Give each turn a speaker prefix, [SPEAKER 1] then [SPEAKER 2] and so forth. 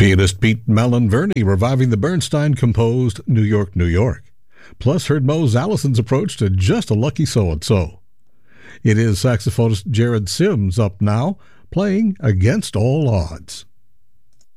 [SPEAKER 1] Pianist Pete Malonverney reviving the Bernstein-composed New York, New York. Plus heard Mose Allison's approach to Just a Lucky So-and-So. It is saxophonist Jared Sims up now, playing Against All Odds.